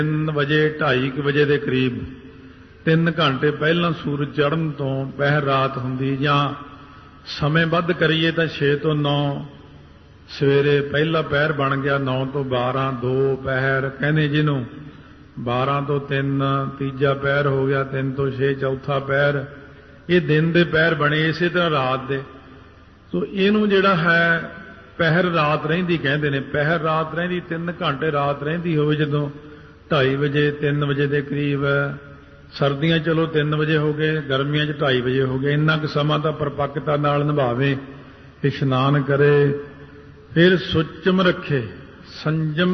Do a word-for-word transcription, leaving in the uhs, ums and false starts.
ਤਿੰਨ ਵਜੇ ਢਾਈ ਕੁ ਵਜੇ ਦੇ ਕਰੀਬ ਤਿੰਨ ਘੰਟੇ ਪਹਿਲਾਂ ਸੂਰਜ ਚੜ੍ਹਨ ਤੋਂ ਪਹਿਰ ਰਾਤ ਹੁੰਦੀ, ਜਾਂ ਸਮੇਂ ਵੱਧ ਕਰੀਏ ਤਾਂ ਛੇ ਤੋਂ ਨੌ ਸਵੇਰੇ ਪਹਿਲਾ ਪਹਿਰ ਬਣ ਗਿਆ, ਨੌ ਤੋਂ ਬਾਰਾਂ ਦੋ ਪਹਿਰ ਕਹਿੰਦੇ ਜਿਹਨੂੰ, ਬਾਰਾਂ ਤੋਂ ਤਿੰਨ ਤੀਜਾ ਪਹਿਰ ਹੋ ਗਿਆ, ਤਿੰਨ ਤੋਂ ਛੇ ਚੌਥਾ ਪਹਿਰ। ਇਹ ਦਿਨ ਦੇ ਪਹਿਰ ਬਣੇ, ਇਸੇ ਤਰ੍ਹਾਂ ਰਾਤ ਦੇ। ਸੋ ਇਹਨੂੰ ਜਿਹੜਾ ਹੈ ਪਹਿਰ ਰਾਤ ਰਹਿੰਦੀ ਕਹਿੰਦੇ ਨੇ। ਪਹਿਰ ਰਾਤ ਰਹਿੰਦੀ, ਤਿੰਨ ਘੰਟੇ ਰਾਤ ਰਹਿੰਦੀ ਹੋਵੇ ਜਦੋਂ ਢਾਈ ਵਜੇ ਤਿੰਨ ਵਜੇ ਦੇ ਕਰੀਬ, ਸਰਦੀਆਂ ਚਲੋ ਤਿੰਨ ਵਜੇ ਹੋ ਗਏ, ਗਰਮੀਆਂ 'ਚ ਢਾਈ ਵਜੇ ਹੋ ਗਏ, ਇੰਨਾ ਕੁ ਸਮਾਂ ਤਾਂ ਪਰਪੱਕਤਾ ਨਾਲ ਨਿਭਾਵੇ, ਇਸ਼ਨਾਨ ਕਰੇ, ਫਿਰ ਸੁਚਮ ਰੱਖੇ, ਸੰਜਮ